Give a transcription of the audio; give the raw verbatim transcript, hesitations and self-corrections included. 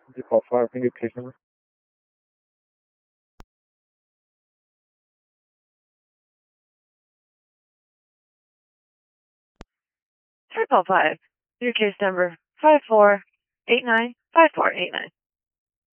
Default five, can you get case number? Triple five. Your case number five four eight nine five four eight nine.